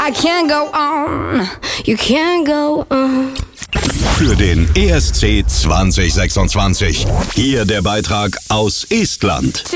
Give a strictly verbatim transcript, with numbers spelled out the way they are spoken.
I can't go on, you can't go on. Für den E S C zwanzig sechsundzwanzig. Hier der Beitrag aus Estland.